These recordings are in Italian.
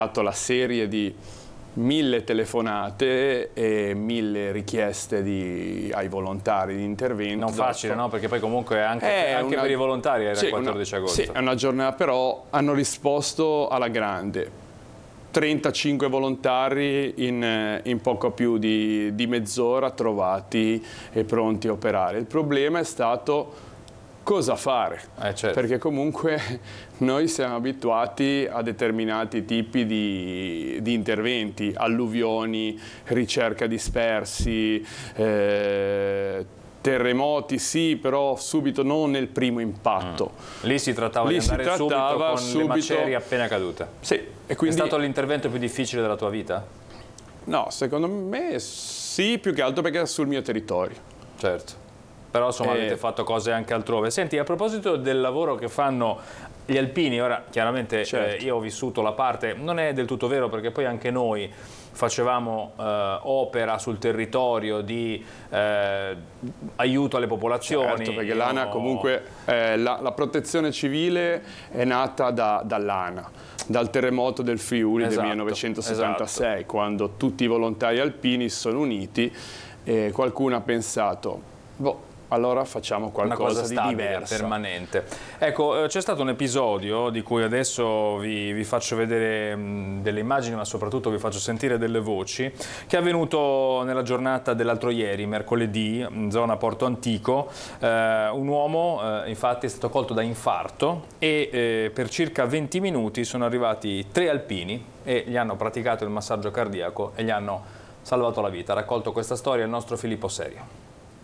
la serie di 1000 telefonate e 1000 richieste ai volontari di intervento. Non facile, no? Perché poi comunque anche per i volontari era il 14 agosto. Sì, è una giornata, però hanno risposto alla grande. 35 volontari in poco più di mezz'ora trovati e pronti a operare. Il problema è stato cosa fare, certo. Perché comunque noi siamo abituati a determinati tipi di interventi, alluvioni, ricerca dispersi, terremoti sì, però subito non nel primo impatto. Lì si trattava di andare subito con le macerie appena cadute. Sì, e quindi... È stato l'intervento più difficile della tua vita? No, secondo me sì, più che altro perché era sul mio territorio. Certo, però insomma avete fatto cose anche altrove. Senti, a proposito del lavoro che fanno gli alpini, ora chiaramente certo. Io ho vissuto la parte, non è del tutto vero perché poi anche noi facevamo opera sul territorio di aiuto alle popolazioni. Certo, perché l'ANA comunque, la protezione civile è nata dall'ANA, dal terremoto del Friuli del 1976, esatto. Quando tutti i volontari alpini si sono uniti e qualcuno ha pensato, allora facciamo qualcosa di diverso. Permanente. Ecco, c'è stato un episodio di cui adesso vi faccio vedere delle immagini, ma soprattutto vi faccio sentire delle voci, che è avvenuto nella giornata dell'altro ieri, mercoledì, in zona Porto Antico. Un uomo infatti è stato colto da infarto e per circa 20 minuti sono arrivati 3 alpini e gli hanno praticato il massaggio cardiaco e gli hanno salvato la vita. Ha raccolto questa storia il nostro Filippo Serio.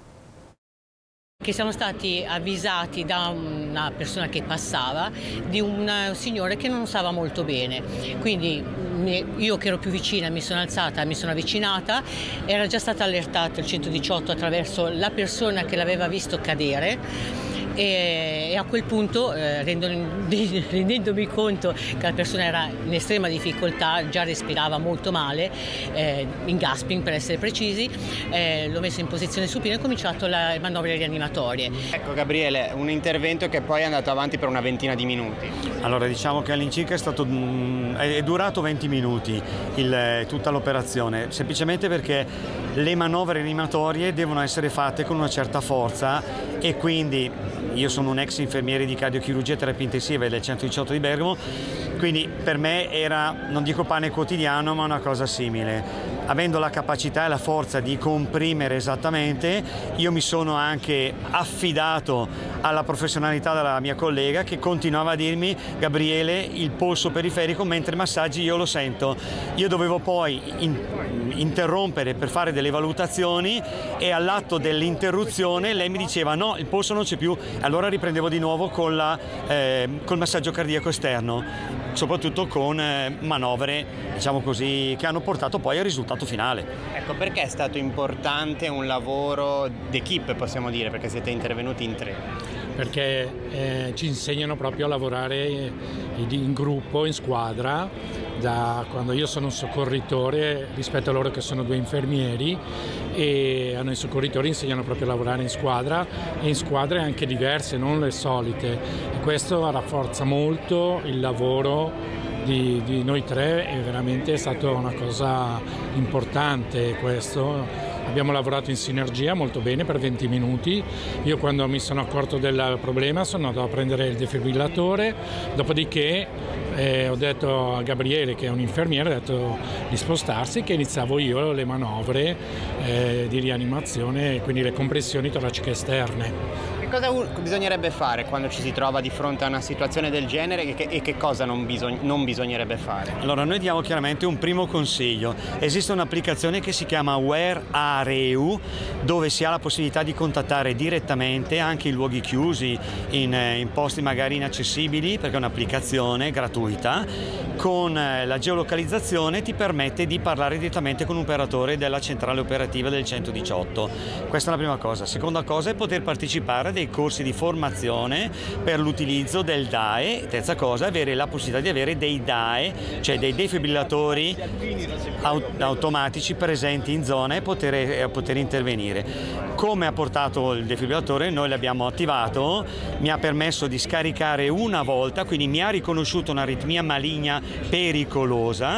Che siamo stati avvisati da una persona che passava di un signore che non stava molto bene, quindi io che ero più vicina mi sono alzata, mi sono avvicinata, era già stata allertata il 118 attraverso la persona che l'aveva visto cadere e a quel punto rendendomi conto che la persona era in estrema difficoltà, già respirava molto male, in gasping per essere precisi, l'ho messo in posizione supina e ho cominciato le manovre rianimatorie. Ecco Gabriele, un intervento che poi è andato avanti per una ventina di minuti. Allora diciamo che all'incirca è durato 20 minuti tutta l'operazione, semplicemente perché le manovre rianimatorie devono essere fatte con una certa forza e quindi io sono un ex infermiere di cardiochirurgia e terapia intensiva del 118 di Bergamo, quindi per me era, non dico pane quotidiano, ma una cosa simile. Avendo la capacità e la forza di comprimere esattamente, io mi sono anche affidato alla professionalità della mia collega che continuava a dirmi: Gabriele, il polso periferico mentre massaggi io lo sento. Io dovevo poi interrompere per fare delle valutazioni e all'atto dell'interruzione lei mi diceva no, il polso non c'è più, allora riprendevo di nuovo col massaggio cardiaco esterno, soprattutto con manovre, diciamo così, che hanno portato poi al risultato finale. Ecco, perché è stato importante un lavoro d'equipe, possiamo dire, perché siete intervenuti in 3? Perché ci insegnano proprio a lavorare in gruppo, in squadra, da quando io sono un soccorritore rispetto a loro che sono 2 infermieri, e a noi soccorritori insegnano proprio a lavorare in squadra e in squadre anche diverse, non le solite, e questo rafforza molto il lavoro di noi 3 e veramente è stata una cosa importante questo. Abbiamo lavorato in sinergia molto bene per 20 minuti. Io quando mi sono accorto del problema sono andato a prendere il defibrillatore, dopodiché ho detto a Gabriele, che è un infermiere, ho detto di spostarsi, che iniziavo io le manovre di rianimazione, quindi le compressioni toraciche esterne. Che cosa bisognerebbe fare quando ci si trova di fronte a una situazione del genere e che cosa non bisognerebbe fare? Allora, noi diamo chiaramente un primo consiglio. Esiste un'applicazione che si chiama Where Areu, dove si ha la possibilità di contattare direttamente anche in luoghi chiusi, in posti magari inaccessibili, perché è un'applicazione gratuita. Con la geolocalizzazione ti permette di parlare direttamente con un operatore della centrale operativa del 118. Questa è la prima cosa. Seconda cosa è poter partecipare a dei corsi di formazione per l'utilizzo del DAE. Terza cosa, avere la possibilità di avere dei DAE, cioè dei defibrillatori automatici presenti in zona e poter intervenire. Come ha portato il defibrillatore? Noi l'abbiamo attivato, mi ha permesso di scaricare una volta, quindi mi ha riconosciuto un'aritmia maligna pericolosa